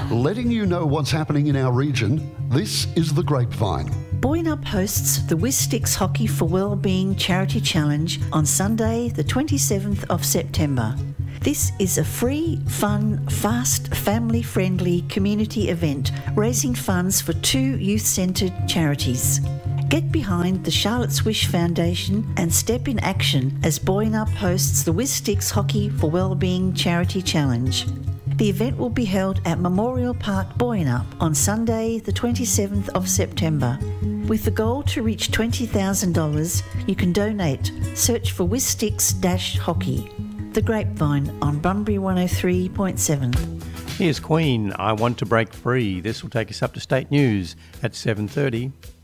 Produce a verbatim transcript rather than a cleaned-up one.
Letting you know what's happening in our region, this is The Grapevine. Boynup hosts the Wistix Hockey for Wellbeing Charity Challenge on Sunday the twenty-seventh of September. This is a free, fun, fast, family-friendly community event raising funds for two youth-centred charities. Get behind the Charlotte's Wish Foundation and step in action as Boynup hosts the Wistix Hockey for Wellbeing Charity Challenge. The event will be held at Memorial Park, Boynup on Sunday the twenty-seventh of September. With the goal to reach twenty thousand dollars, you can donate. Search for Wistix-Hockey. The Grapevine on Bunbury one oh three point seven. Here's Queen, I Want to Break Free. This will take us up to state news at seven thirty.